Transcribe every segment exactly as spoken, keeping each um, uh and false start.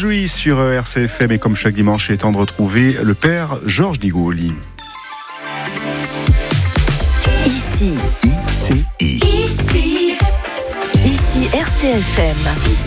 Aujourd'hui sur R C F M et comme chaque dimanche, il est temps de retrouver le père Georges Nigoul. Ici, I C I. Ici, ici R C F M.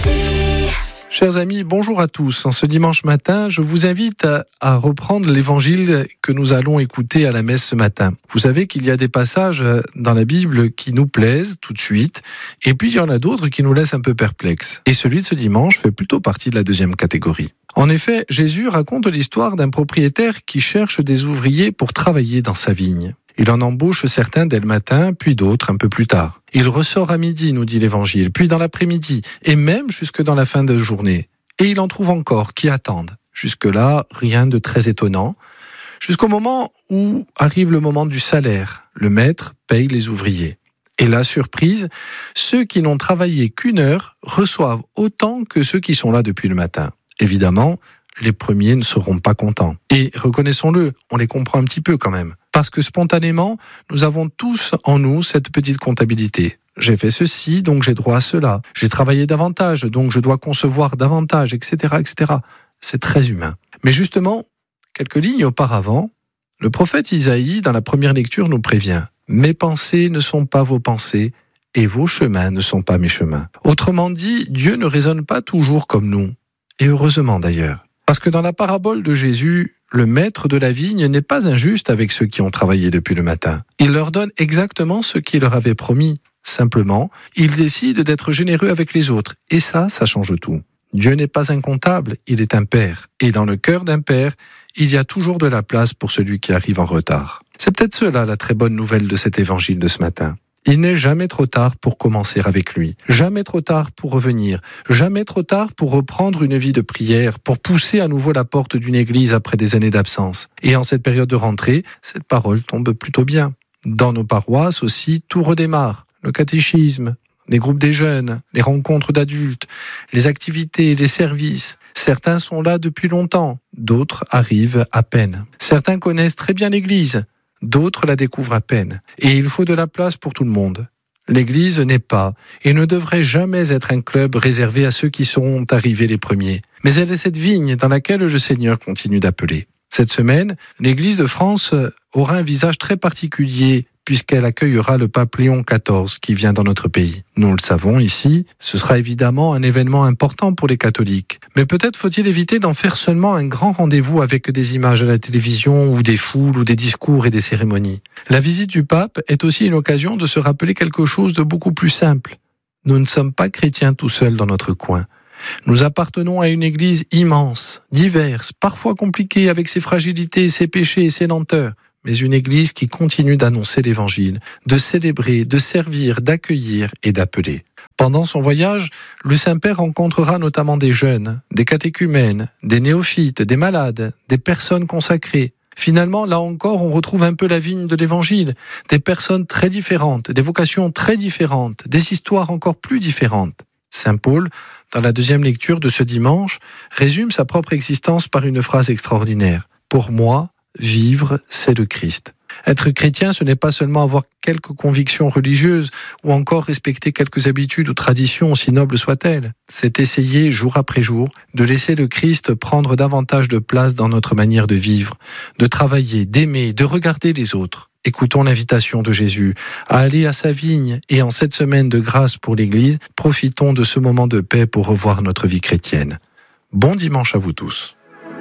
Ici. Chers amis, bonjour à tous. En ce dimanche matin, je vous invite à, à reprendre l'évangile que nous allons écouter à la messe ce matin. Vous savez qu'il y a des passages dans la Bible qui nous plaisent tout de suite, et puis il y en a d'autres qui nous laissent un peu perplexes. Et celui de ce dimanche fait plutôt partie de la deuxième catégorie. En effet, Jésus raconte l'histoire d'un propriétaire qui cherche des ouvriers pour travailler dans sa vigne. Il en embauche certains dès le matin, puis d'autres un peu plus tard. Il ressort à midi, nous dit l'Évangile, puis dans l'après-midi, et même jusque dans la fin de journée. Et il en trouve encore qui attendent. Jusque-là, rien de très étonnant. Jusqu'au moment où arrive le moment du salaire. Le maître paye les ouvriers. Et la surprise, ceux qui n'ont travaillé qu'une heure reçoivent autant que ceux qui sont là depuis le matin. Évidemment, les premiers ne seront pas contents. Et reconnaissons-le, on les comprend un petit peu quand même. Parce que spontanément, nous avons tous en nous cette petite comptabilité. J'ai fait ceci, donc j'ai droit à cela. J'ai travaillé davantage, donc je dois concevoir davantage, et cetera, et cetera. C'est très humain. Mais justement, quelques lignes auparavant, le prophète Isaïe, dans la première lecture, nous prévient « Mes pensées ne sont pas vos pensées, et vos chemins ne sont pas mes chemins. » Autrement dit, Dieu ne raisonne pas toujours comme nous. Et heureusement d'ailleurs. Parce que dans la parabole de Jésus, le maître de la vigne n'est pas injuste avec ceux qui ont travaillé depuis le matin. Il leur donne exactement ce qu'il leur avait promis. Simplement, il décide d'être généreux avec les autres. Et ça, ça change tout. Dieu n'est pas un comptable, il est un père. Et dans le cœur d'un père, il y a toujours de la place pour celui qui arrive en retard. C'est peut-être cela la très bonne nouvelle de cet évangile de ce matin. Il n'est jamais trop tard pour commencer avec lui, jamais trop tard pour revenir, jamais trop tard pour reprendre une vie de prière, pour pousser à nouveau la porte d'une église après des années d'absence. Et en cette période de rentrée, cette parole tombe plutôt bien. Dans nos paroisses aussi, tout redémarre. Le catéchisme, les groupes des jeunes, les rencontres d'adultes, les activités, les services. Certains sont là depuis longtemps, d'autres arrivent à peine. Certains connaissent très bien l'église. D'autres la découvrent à peine. Et il faut de la place pour tout le monde. L'Église n'est pas et ne devrait jamais être un club réservé à ceux qui seront arrivés les premiers. Mais elle est cette vigne dans laquelle le Seigneur continue d'appeler. Cette semaine, l'Église de France aura un visage très particulier puisqu'elle accueillera le pape Léon quatorze qui vient dans notre pays. Nous le savons ici, ce sera évidemment un événement important pour les catholiques. Mais peut-être faut-il éviter d'en faire seulement un grand rendez-vous avec des images à la télévision ou des foules ou des discours et des cérémonies. La visite du pape est aussi une occasion de se rappeler quelque chose de beaucoup plus simple. Nous ne sommes pas chrétiens tout seuls dans notre coin. Nous appartenons à une église immense, diverse, parfois compliquée avec ses fragilités, ses péchés et ses lenteurs. Mais une église qui continue d'annoncer l'évangile, de célébrer, de servir, d'accueillir et d'appeler. Pendant son voyage, le Saint-Père rencontrera notamment des jeunes, des catéchumènes, des néophytes, des malades, des personnes consacrées. Finalement, là encore, on retrouve un peu la vigne de l'évangile, des personnes très différentes, des vocations très différentes, des histoires encore plus différentes. Saint Paul, dans la deuxième lecture de ce dimanche, résume sa propre existence par une phrase extraordinaire. « Pour moi, vivre, c'est le Christ. » Être chrétien, ce n'est pas seulement avoir quelques convictions religieuses ou encore respecter quelques habitudes ou traditions, aussi nobles soient-elles. C'est essayer, jour après jour, de laisser le Christ prendre davantage de place dans notre manière de vivre, de travailler, d'aimer, de regarder les autres. Écoutons l'invitation de Jésus à aller à sa vigne et en cette semaine de grâce pour l'Église, profitons de ce moment de paix pour revoir notre vie chrétienne. Bon dimanche à vous tous.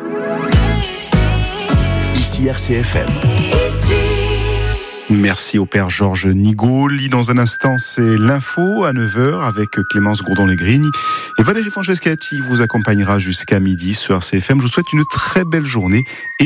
Ici R C F M. Merci au père Georges Nigoul. Dans un instant, c'est l'info à neuf heures avec Clémence Gourdon-Legrigne. Et Valérie Francescati vous accompagnera jusqu'à midi sur R C F M. Je vous souhaite une très belle journée. Et